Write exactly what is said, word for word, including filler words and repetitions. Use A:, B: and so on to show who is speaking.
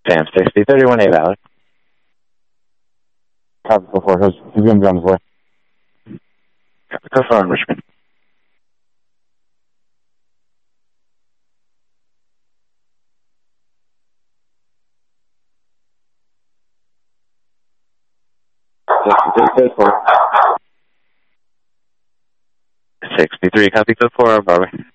A: Sam, sixty, thirty-one A valid.
B: Copy four four. He's, he's going to be on his way.
A: Copy, go for on Richmond. sixty-three, copy code four, Barbara.